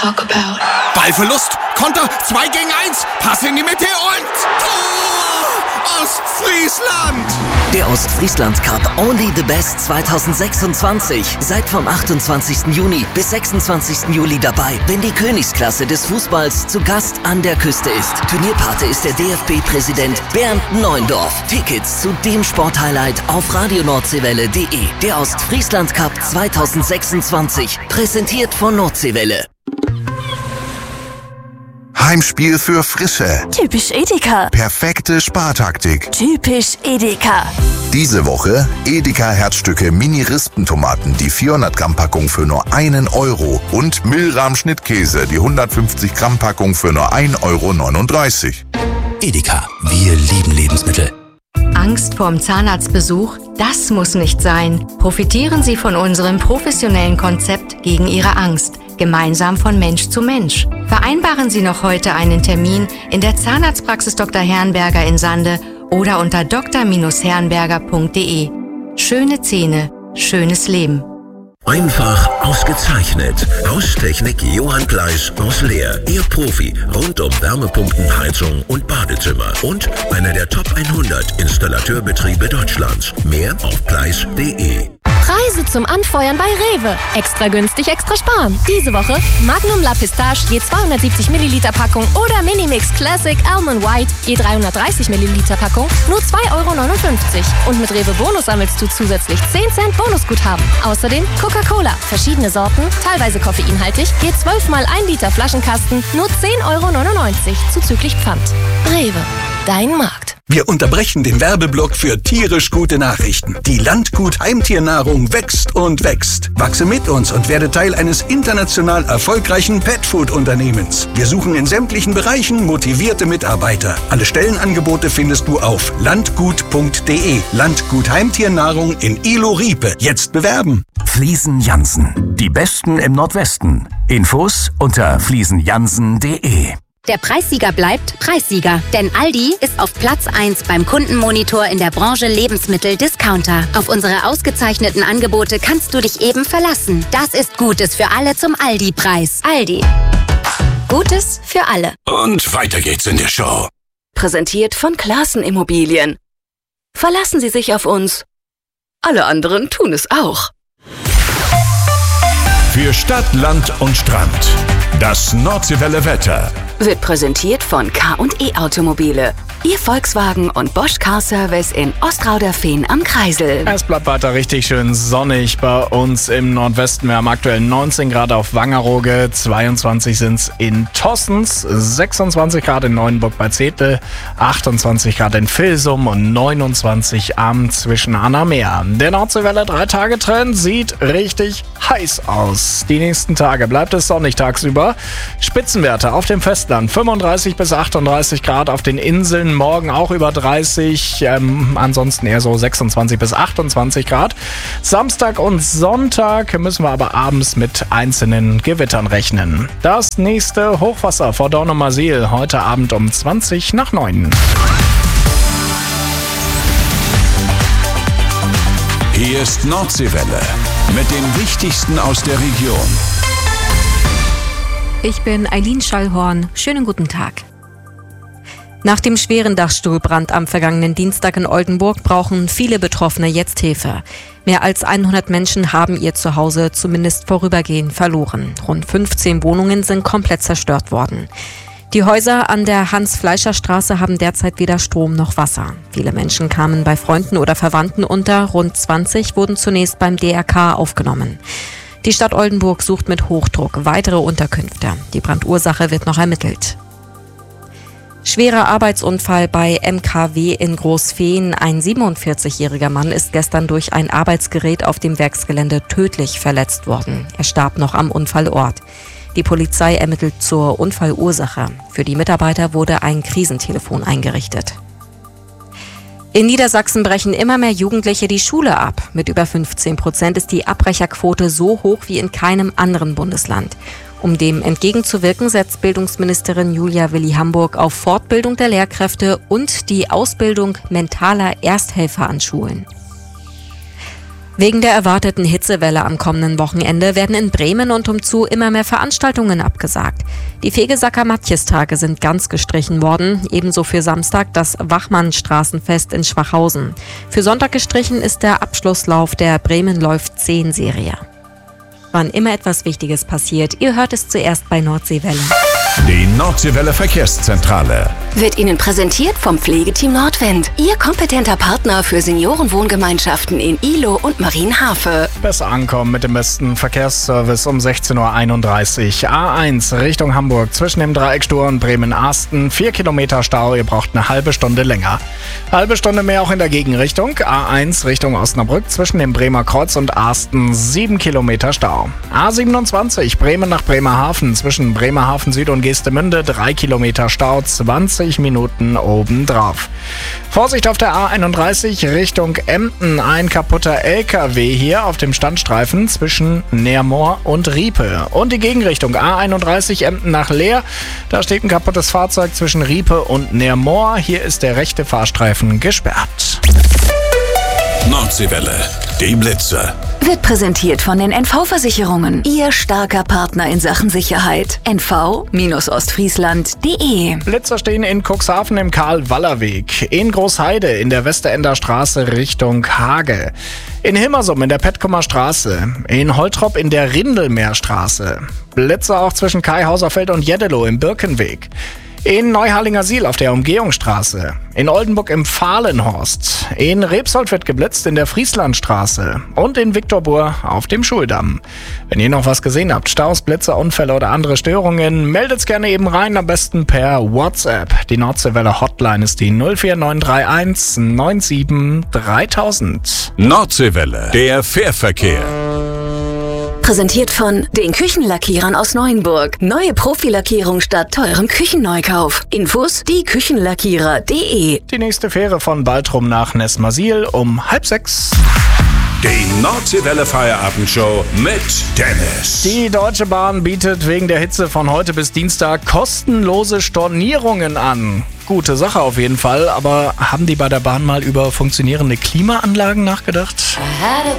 talk about. Ballverlust, Konter, 2 gegen 1, Pass in die Mitte und Tor! Ostfriesland! Der Ostfriesland Cup Only the Best 2026. Seid vom 28. Juni bis 26. Juli dabei, wenn die Königsklasse des Fußballs zu Gast an der Küste ist. Turnierpate ist der DFB-Präsident Bernd Neuendorf. Tickets zu dem Sporthighlight auf radionordseewelle.de. Der Ostfriesland Cup 2026. Präsentiert von Nordseewelle. Heimspiel für Frische. Typisch Edeka. Perfekte Spartaktik. Typisch Edeka. Diese Woche Edeka Herzstücke Mini-Rispentomaten, die 400 Gramm Packung für nur 1 Euro und Milram Schnittkäse, die 150 Gramm Packung für nur 1,39 Euro. Edeka, wir lieben Lebensmittel. Angst vorm Zahnarztbesuch? Das muss nicht sein. Profitieren Sie von unserem professionellen Konzept gegen Ihre Angst. Gemeinsam von Mensch zu Mensch. Vereinbaren Sie noch heute einen Termin in der Zahnarztpraxis Dr. Herrenberger in Sande oder unter dr-herrenberger.de. Schöne Zähne, schönes Leben. Einfach ausgezeichnet. Haustechnik Johann Pleiss aus Leer. Ihr Profi rund um Wärmepumpen, Heizung und Badezimmer. Und einer der Top 100 Installateurbetriebe Deutschlands. Mehr auf pleiss.de. Preise zum Anfeuern bei Rewe. Extra günstig, extra sparen. Diese Woche Magnum La Pistache je 270 Milliliter Packung oder Minimix Classic Almond White je 330 Milliliter Packung nur 2,59 Euro. Und mit Rewe Bonus sammelst du zusätzlich 10 Cent Bonusguthaben. Außerdem Coca-Cola, verschiedene Sorten, teilweise koffeinhaltig, je 12 mal 1 Liter Flaschenkasten nur 10,99 Euro zuzüglich Pfand. Rewe, dein Markt. Wir unterbrechen den Werbeblock für tierisch gute Nachrichten. Die Landgut Heimtiernahrung wächst und wächst. Wachse mit uns und werde Teil eines international erfolgreichen Petfood-Unternehmens. Wir suchen in sämtlichen Bereichen motivierte Mitarbeiter. Alle Stellenangebote findest du auf landgut.de. Landgut Heimtiernahrung in Ilo-Riepe. Jetzt bewerben. Fliesen Jansen. Die Besten im Nordwesten. Infos unter fliesenjansen.de. Der Preissieger bleibt Preissieger, denn Aldi ist auf Platz 1 beim Kundenmonitor in der Branche Lebensmittel-Discounter. Auf unsere ausgezeichneten Angebote kannst du dich eben verlassen. Das ist Gutes für alle zum Aldi-Preis. Aldi. Gutes für alle. Und weiter geht's in der Show. Präsentiert von Classen Immobilien. Verlassen Sie sich auf uns. Alle anderen tun es auch. Für Stadt, Land und Strand. Das Nordseewelle Wetter Wird präsentiert von K&E Automobile. Ihr Volkswagen und Bosch Car Service in Ostrauderfehn am Kreisel. Es bleibt weiter richtig schön sonnig bei uns im Nordwesten. Wir haben aktuell 19 Grad auf Wangerooge, 22 sind es in Tossens, 26 Grad in Neuenburg bei Zetel, 28 Grad in Vilsum und 29 am zwischen Annameer. Der Nordseewelle 3-Tage-Trend sieht richtig heiß aus. Die nächsten Tage bleibt es sonnig tagsüber. Spitzenwerte auf dem Festland 35 bis 38 Grad, auf den Inseln morgen auch über 30, ansonsten eher so 26 bis 28 Grad. Samstag und Sonntag müssen wir aber abends mit einzelnen Gewittern rechnen. Das nächste Hochwasser vor Dornumersiel heute Abend um 20 nach 9. Hier ist Nordseewelle mit dem Wichtigsten aus der Region. Ich bin Eileen Schallhorn. Schönen guten Tag. Nach dem schweren Dachstuhlbrand am vergangenen Dienstag in Oldenburg brauchen viele Betroffene jetzt Hilfe. Mehr als 100 Menschen haben ihr Zuhause zumindest vorübergehend verloren. Rund 15 Wohnungen sind komplett zerstört worden. Die Häuser an der Hans-Fleischer-Straße haben derzeit weder Strom noch Wasser. Viele Menschen kamen bei Freunden oder Verwandten unter. Rund 20 wurden zunächst beim DRK aufgenommen. Die Stadt Oldenburg sucht mit Hochdruck weitere Unterkünfte. Die Brandursache wird noch ermittelt. Schwerer Arbeitsunfall bei MKW in Großfehn. Ein 47-jähriger Mann ist gestern durch ein Arbeitsgerät auf dem Werksgelände tödlich verletzt worden. Er starb noch am Unfallort. Die Polizei ermittelt zur Unfallursache. Für die Mitarbeiter wurde ein Krisentelefon eingerichtet. In Niedersachsen brechen immer mehr Jugendliche die Schule ab. Mit über 15% ist die Abbrecherquote so hoch wie in keinem anderen Bundesland. Um dem entgegenzuwirken, setzt Bildungsministerin Julia Willi-Hamburg auf Fortbildung der Lehrkräfte und die Ausbildung mentaler Ersthelfer an Schulen. Wegen der erwarteten Hitzewelle am kommenden Wochenende werden in Bremen und umzu immer mehr Veranstaltungen abgesagt. Die Fegesacker-Matjes-Tage sind ganz gestrichen worden, ebenso für Samstag das Wachmann-Straßenfest in Schwachhausen. Für Sonntag gestrichen ist der Abschlusslauf der Bremen läuft 10-Serie. Wann immer etwas Wichtiges passiert, ihr hört es zuerst bei Nordseewelle. Die Nordseewelle Verkehrszentrale Wird Ihnen präsentiert vom Pflegeteam Nordwind. Ihr kompetenter Partner für Seniorenwohngemeinschaften in Ihlow und Marienhafe. Besser ankommen mit dem besten Verkehrsservice um 16.31 Uhr. A1 Richtung Hamburg zwischen dem Dreieckstor und Bremen-Asten. 4 Kilometer Stau, ihr braucht eine halbe Stunde länger. Halbe Stunde mehr auch in der Gegenrichtung. A1 Richtung Osnabrück zwischen dem Bremer Kreuz und Asten. 7 Kilometer Stau. A27 Bremen nach Bremerhaven zwischen Bremerhaven Süd und Geestemünde. 3 Kilometer Stau, 20 Minuten obendrauf. Vorsicht auf der A31 Richtung Emden. Ein kaputter LKW hier auf dem Standstreifen zwischen Neermoor und Riepe. Und die Gegenrichtung A31 Emden nach Leer. Da steht ein kaputtes Fahrzeug zwischen Riepe und Neermoor. Hier ist der rechte Fahrstreifen gesperrt. Nordseewelle, die Blitzer. Wird präsentiert von den NV-Versicherungen. Ihr starker Partner in Sachen Sicherheit. NV-Ostfriesland.de. Blitzer stehen in Cuxhaven im Karl-Waller-Weg. In Großheide in der Westerender Straße Richtung Hage. In Hilmersum in der Petkumer Straße. In Holtrop in der Rindelmeerstraße. Blitzer auch zwischen Kai-Hauserfeld und Jeddelo im Birkenweg. In Neuharlingersiel auf der Umgehungsstraße. In Oldenburg im Fahlenhorst. In Rebsold wird geblitzt in der Frieslandstraße. Und in Viktorburg auf dem Schuldamm. Wenn ihr noch was gesehen habt, Staus, Blitzer, Unfälle oder andere Störungen, meldet's gerne eben rein, am besten per WhatsApp. Die Nordseewelle Hotline ist die 04931 97 3000. Nordseewelle, der Fährverkehr. Präsentiert von den Küchenlackierern aus Neuenburg. Neue Profilackierung statt teurem Küchenneukauf. Infos dieküchenlackierer.de. Die nächste Fähre von Baltrum nach Nesmasil um 5:30. Die Nordseewelle Feierabendshow mit Dennis. Die Deutsche Bahn bietet wegen der Hitze von heute bis Dienstag kostenlose Stornierungen an. Gute Sache auf jeden Fall, aber haben die bei der Bahn mal über funktionierende Klimaanlagen nachgedacht?